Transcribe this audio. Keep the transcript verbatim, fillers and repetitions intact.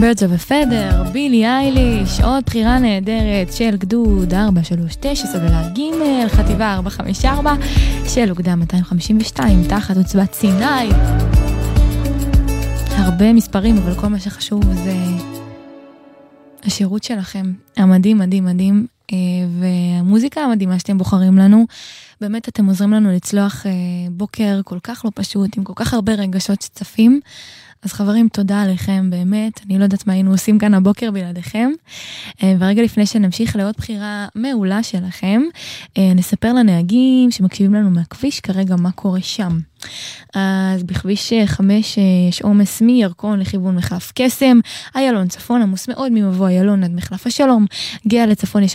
Birds of a Feather, בילי אייליש, עוד בחירה נהדרת של גדוד ארבע שלוש תשע, סוללה ג', חטיבה ארבע חמש ארבע, של אוגדה מאתיים חמישים ושתיים, תחת עוצבת סיני. הרבה מספרים, אבל כל מה שחשוב זה השירות שלכם, המדהים, מדהים, מדהים, והמוזיקה המדהימה שאתם בוחרים לנו. באמת אתם עוזרים לנו לצלוח בוקר כל כך לא פשוט, עם כל כך הרבה רגשות שצפים. אז חברים, תודה עליכם, באמת. אני לא יודעת מה היינו עושים כאן הבוקר בלעדיכם. ורגע לפני שנמשיך לעוד בחירה מעולה שלכם, נספר לנהגים שמקשיבים לנו מהכביש כרגע מה קורה שם. אז בכביש חמש יש עומס מירקון לכיוון מחלף קסם, איילון צפון עמוס מאוד ממבוא איילון עד מחלף השלום, גאה לצפון יש